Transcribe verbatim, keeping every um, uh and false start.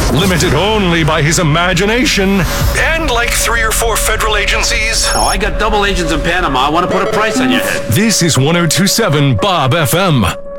limited only by his imagination, and like three or four federal agencies. Oh, I got double agents in Panama. I want to put a price on your head. This is one oh two point seven Bob F M.